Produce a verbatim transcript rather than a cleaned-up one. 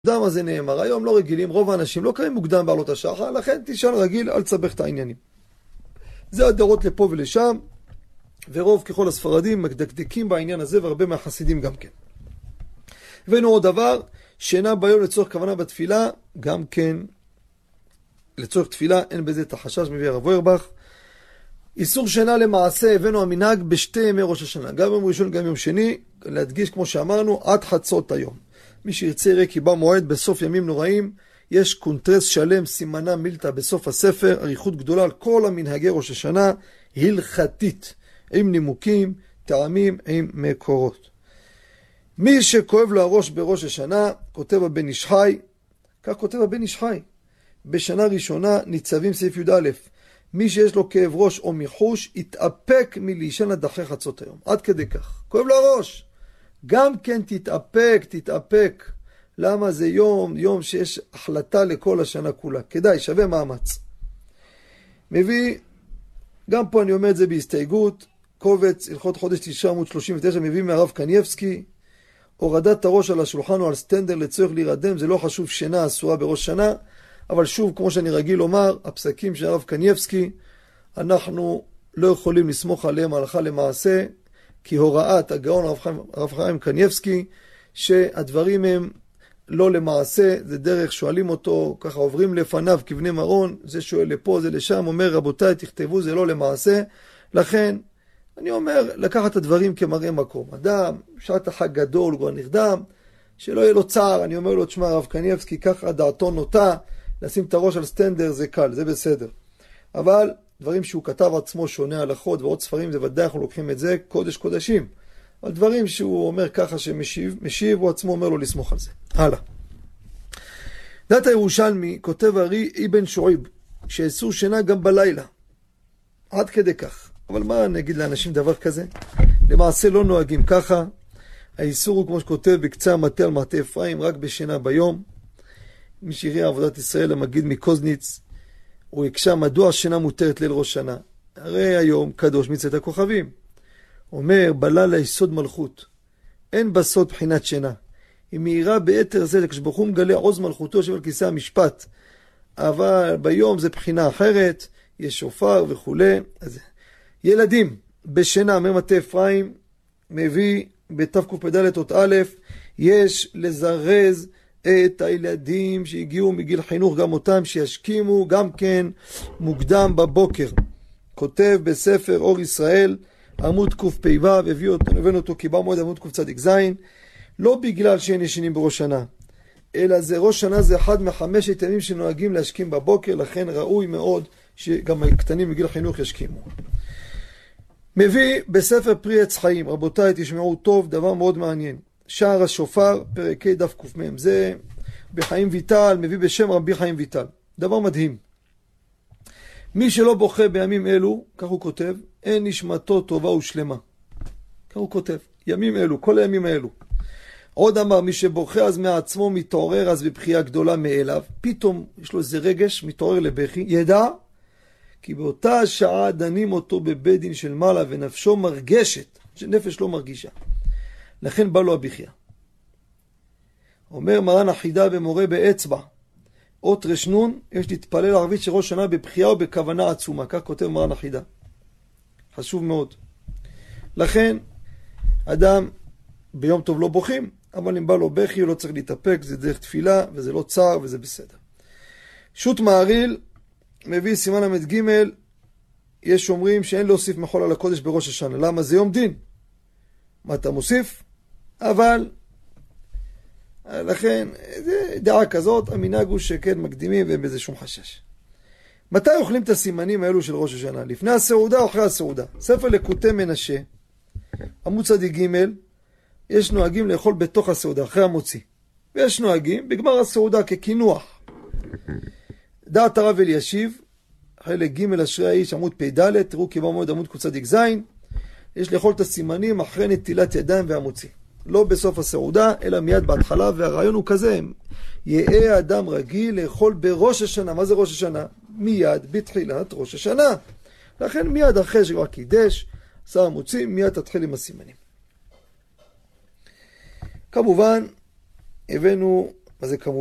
מוקדם הזה נאמר, היום לא רגילים, רוב האנשים לא קוראים מוקדם בעלות השחר, לכן תשאל רגיל, אל תסבך את העניינים. זה הדרות לפה ולשם, ורוב ככל הספרדים מדקדקים בעניין הזה, והרבה מהחסידים גם כן. הבאנו עוד דבר, שינה ביום לצורך כוונה בתפילה, גם כן לצורך תפילה, אין בזה את החשש, מביא הרב אוירבך. איסור שינה למעשה, הבאנו המנהג בשתי ימי ראש השנה, גם יום ראשון, גם יום שני, להדגיש כמו שאמרנו, עד חצות היום. מי שירצה יראה כי בא מועד בסוף ימים נוראים, יש קונטרס שלם, סימנה מילתא בסוף הספר, אריכות גדולה על כל המנהגי ראש השנה, הלכתית, עם נימוקים, טעמים, עם מקורות. מי שכואב לו הראש בראש השנה, כותב הבן איש חי, כך כותב הבן איש חי, בשנה ראשונה ניצבים סעיף י' א', מי שיש לו כאב ראש או מיחוש, יתאפק מלישן עד אחרי חצות היום, עד כדי כך, כואב לו הראש. גם כן תתאפק, תתאפק. למה זה יום, יום שיש החלטה לכל השנה כולה. כדאי, שווה מאמץ. מביא, גם פה אני אומר את זה בהסתייגות, קובץ, הלכות חודש תשעה עמוד שלושים ותשע, מביא מהרב קנייבסקי, הורדת הראש על השולחן או על סטנדר לצורך להירדם, זה לא חשוב שינה אסורה בראש שנה, אבל שוב, כמו שאני רגיל לומר, הפסקים של הרב קנייבסקי, אנחנו לא יכולים לסמוך עליהם הלכה למעשה, כי הוראת הגאון הרב חיים, הרב חיים קנייבסקי, שהדברים הם לא למעשה, זה דרך, שואלים אותו, ככה עוברים לפניו כבני מרון, זה שואל לפה, זה לשם, אומר רבותיי, תכתבו, זה לא למעשה. לכן, אני אומר, לקחת את הדברים כמראה מקום. אדם, שעת החג גדול, כבר נרדם, שלא יהיה לו צער, אני אומר לו, תשמע הרב קנייבסקי, ככה דעתו נוטה, לשים את הראש על סטנדר, זה קל, זה בסדר. אבל דברים שהוא כתב עצמו שונה הלכות ועוד ספרים, זה ודאי אנחנו לוקחים את זה קודש קודשים. על דברים שהוא אומר ככה שמשיב, משיב, הוא עצמו אומר לו לסמוך על זה. הלאה. דת הירושלמי כותב הרי אבן שועיב, שאסור שינה גם בלילה. עד כדי כך. אבל מה נגיד לאנשים דבר כזה? למעשה לא נוהגים ככה. האיסור הוא כמו שכותב בקצה המטה על מטה אפרים, רק בשינה ביום. מי שיראה עבודת ישראל, המגיד מקוזניץ, הוא הקשה מדוע השינה מותרת ליל ראש שנה. הרי היום קדוש מצאת הכוכבים. אומר, בלילה יש סוד מלכות. אין בסוד בחינת שינה. היא מהירה ביתר זה, כשברוך הוא מגלה עוז מלכותו יושב על כיסא המשפט. אבל ביום זה בחינה אחרת, יש שופר וכו'. אז ילדים, בשינה, אומר מטה אפרים, מביא בתקפ"ד אות א', יש לזרז את הילדים שהגיעו מגיל חינוך, גם אותם שישכימו גם כן מוקדם בבוקר. כותב בספר אור ישראל, עמוד קפ"ו, הביא אותו, הבאנו אותו כי בא מועד עמוד קצ"ז, לא בגלל שאין ישנים בראש שנה, אלא זה ראש שנה זה אחד מחמשת ימים שנוהגים להשכים בבוקר, לכן ראוי מאוד שגם הקטנים מגיל חינוך ישכימו. מביא בספר פרי עץ חיים, רבותיי תשמעו טוב, דבר מאוד מעניין. שער השופר, פרק ה' דף קמ"ם, זה בחיים ויטל, מביא בשם רבי חיים ויטל. דבר מדהים. מי שלא בוכה בימים אלו, כך הוא כותב, אין נשמתו טובה ושלמה. כך הוא כותב, ימים אלו, כל הימים האלו. עוד אמר, מי שבוכה אז מעצמו מתעורר אז בבכייה גדולה מאליו, פתאום יש לו איזה רגש, מתעורר לבכי, ידע, כי באותה שעה דנים אותו בבית דין של מעלה ונפשו מרגשת, שנפש לא מרגישה. לכן בא לו הבכייה. אומר מרן החידה במורה באצבע, אות רשנון, יש להתפלל ערבית של ראש שנה בבכייה או בכוונה עצומה, כך כותב מרן החידה. חשוב מאוד. לכן, אדם ביום טוב לא בוכים, אבל אם בא לו בכי הוא לא צריך להתאפק, זה דרך תפילה וזה לא צער וזה בסדר. שו"ת מעריל, מביא סימן למד ג', יש אומרים שאין להוסיף מחול על הקודש בראש השנה. למה? זה יום דין. מה אתה מוסיף? אבל, לכן, זה דעה כזאת, המנהג הוא שכן מקדימים ואין בזה שום חשש. מתי אוכלים את הסימנים האלו של ראש השנה? לפני הסעודה או אחרי הסעודה? ספר לקוטי מנשה, עמוד צדיק ג', יש נוהגים לאכול בתוך הסעודה, אחרי המוציא. ויש נוהגים בגמר הסעודה ככינוח. דעת הרב אלישיב, חלק ג' אשרי האיש, עמוד פ"ד, תראו כי במועד עמוד קצ"ז, יש לאכול את הסימנים אחרי נטילת ידיים והמוציא. לא בסוף הסעודה, אלא מיד בהתחלה, והרעיון הוא כזה, יהיה אדם רגיל לאכול בראש השנה. מה זה ראש השנה? מיד בתחילת ראש השנה. לכן מיד אחרי שכבר קידש, עשה המוציא, מיד תתחיל עם הסימנים. כמובן, הבאנו מה זה כמובן?